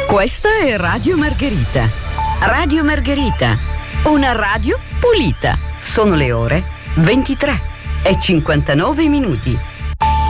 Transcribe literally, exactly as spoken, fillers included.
Questa è Radio Margherita. Radio Margherita, una radio pulita. Sono le ore ventitré e cinquantanove minuti.